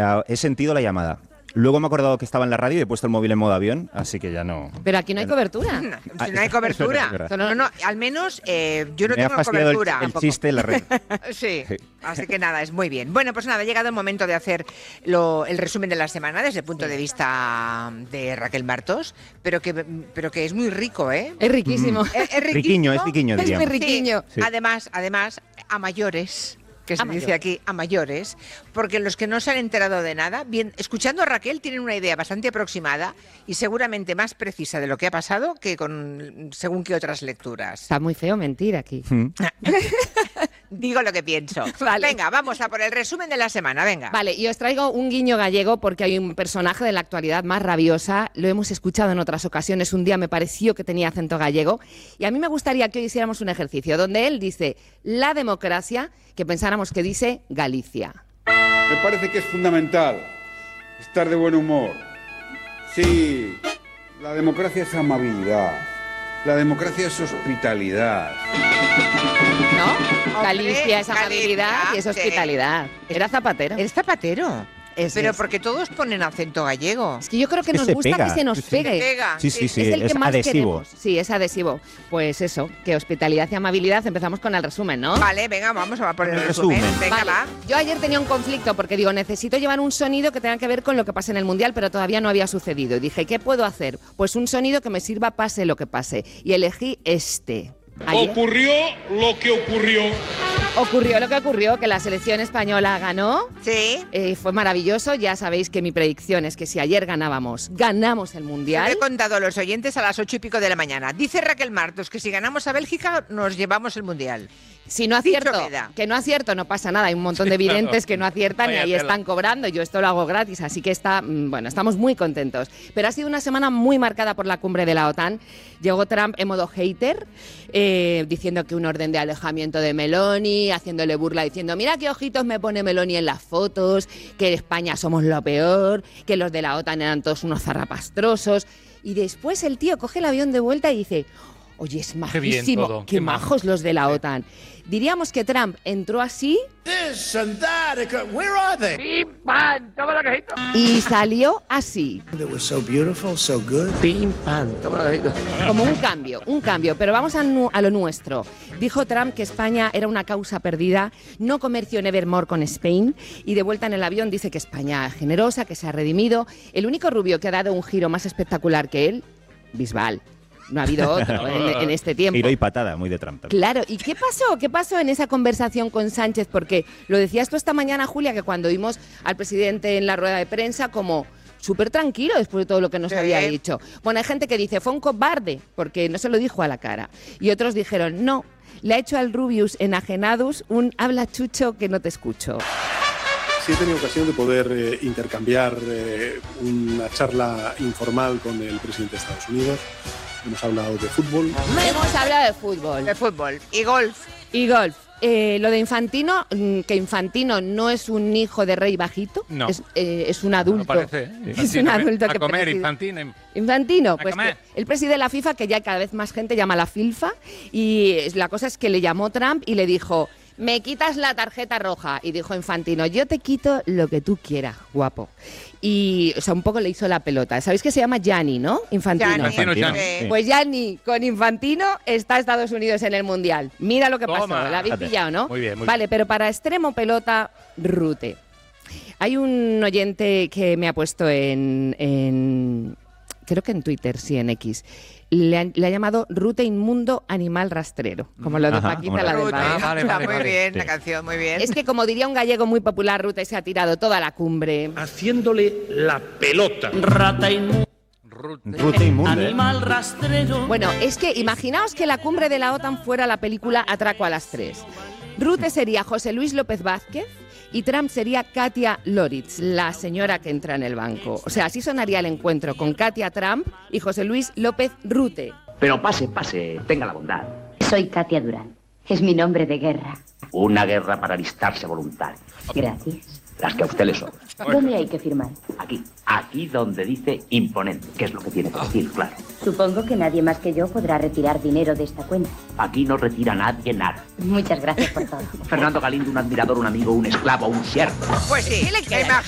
he sentido la llamada. Luego me he acordado que estaba en la radio y he puesto el móvil en modo avión, así que ya no... Pero aquí no hay cobertura. No hay cobertura. No, al menos yo no tengo Me cobertura. ha fastidiado el chiste en la red. Sí, así que nada, es muy bien. Bueno, pues nada, ha llegado el momento de hacer el resumen de la semana desde el punto de vista de Raquel Martos, pero que es muy rico, ¿eh? Es riquísimo. Es riquiño, diríamos. Es muy riquiño. Sí. Además, a mayores... que se dice aquí, a mayores, porque los que no se han enterado de nada, bien, escuchando a Raquel tienen una idea bastante aproximada y seguramente más precisa de lo que ha pasado que con según qué otras lecturas. Está muy feo mentir aquí. Digo lo que pienso. Vale. Venga, vamos a por el resumen de la semana, venga. Vale, y os traigo un guiño gallego porque hay un personaje de la actualidad más rabiosa, lo hemos escuchado en otras ocasiones, un día me pareció que tenía acento gallego, y a mí me gustaría que hoy hiciéramos un ejercicio donde él dice la democracia, que pensáramos que dice Galicia. Me parece que es fundamental estar de buen humor. Sí, la democracia es amabilidad, la democracia es hospitalidad. ¿No? Hombre, Galicia es amabilidad Galicia, y es hospitalidad. Era Zapatero. ¿Eres Zapatero? Pero porque todos ponen acento gallego. Es que yo creo que Es que nos se gusta pega. que se nos pegue. Pega. Sí, sí, sí, Es el que es más adhesivo. queremos. Sí, es adhesivo. Pues eso, que hospitalidad y amabilidad. Empezamos con el resumen, ¿no? Vale, venga, vamos a por el El resumen. resumen. Venga, Vale. va. Yo ayer tenía un conflicto porque digo, necesito llevar un sonido que tenga que ver con lo que pasa en el Mundial, pero todavía no había sucedido. Y dije, ¿qué puedo hacer? Pues un sonido que me sirva pase lo que pase. Y elegí este. Ayer Ocurrió lo que ocurrió. ocurrió lo que ocurrió, que la selección española ganó. Sí. Fue maravilloso. Ya sabéis que mi predicción es que si ayer ganamos el Lo Mundial. he contado a los oyentes a las 8:00 de la mañana. Dice Raquel Martos que si ganamos a Bélgica nos llevamos el Mundial. Si no Dicho acierto, queda. que no acierto, no pasa nada. Hay un montón de videntes que no aciertan y Vaya ahí tela. están cobrando. Yo esto lo hago gratis, así que estamos muy contentos. Pero ha sido una semana muy marcada por la cumbre de la OTAN. Llegó Trump en modo hater, diciendo que un orden de alejamiento de Meloni, haciéndole burla, diciendo, mira qué ojitos me pone Meloni en las fotos, que en España somos lo peor, que los de la OTAN eran todos unos zarrapastrosos. Y después el tío coge el avión de vuelta y dice, oye, es Qué bien majísimo, todo, qué qué majo. majos los de la OTAN. Diríamos que Trump entró así y salió así. Como un cambio. Pero vamos a lo nuestro. Dijo Trump que España era una causa perdida, no comercio nevermore con Spain, y de vuelta en el avión dice que España es generosa, que se ha redimido. El único rubio que ha dado un giro más espectacular que él, Bisbal. No ha habido otro en este tiempo. Giro y patada, muy de Trump también. Claro, ¿y qué pasó? ¿Qué pasó en esa conversación con Sánchez? Porque lo decías tú esta mañana, Julia, que cuando vimos al presidente en la rueda de prensa como súper tranquilo después de todo lo que nos Sí. había dicho. Bueno, hay gente que dice, fue un cobarde, porque no se lo dijo a la cara. Y otros dijeron, no, le ha hecho al Rubius enajenadus un habla chucho que no te escucho. Sí he tenido ocasión de poder intercambiar una charla informal con el presidente de Estados Unidos. Hemos hablado de fútbol. Hemos hablado de fútbol. De fútbol y golf. Y golf. Lo de Infantino, que Infantino no es un hijo de rey bajito, No. es un adulto. No parece, ¿eh? Es un adulto a que comer, preside. Infantino. Infantino, pues comer. él preside la FIFA, que ya cada vez más gente llama la FILFA, y la cosa es que le llamó Trump y le dijo, me quitas la tarjeta roja. Y dijo Infantino, yo te quito lo que tú quieras, guapo. Y, o sea, un poco le hizo la pelota. ¿Sabéis que se llama Gianni, no? Infantino. Gianni. Sí. Pues Gianni con Infantino está Estados Unidos en el Mundial. Mira lo que pasó, Toma. la habéis pillado, ¿no? Muy bien, muy Vale, pero para extremo pelota, Rute. Hay un oyente que me ha puesto creo que en Twitter, sí, en X. Le ha llamado Rute Inmundo Animal Rastrero, como lo de Ajá, Paquita, como la del Rute, barrio. vale, está vale, muy vale. bien, Sí. la canción, muy bien. Es que, como diría un gallego muy popular, Rute se ha tirado toda la cumbre. Haciéndole la pelota. Rute inmunda, ¿eh? Bueno, es que imaginaos que la cumbre de la OTAN fuera la película Atraco a las 3. Rute sería José Luis López Vázquez y Trump sería Katia Loritz, la señora que entra en el banco. O sea, así sonaría el encuentro con Katia Trump y José Luis López Rute. Pero pase, tenga la bondad. Soy Katia Durán. Es mi nombre de guerra. Una guerra para alistarse voluntario. Gracias. Las que a usted le sobran. ¿Dónde hay que firmar? Aquí donde dice imponente, que es lo que tiene que decir, claro. Supongo que nadie más que yo podrá retirar dinero de esta cuenta. Aquí no retira nadie nada. Muchas gracias por todo. Fernando Galindo, un admirador, un amigo, un esclavo, un siervo. Pues sí, ¿Qué le queda?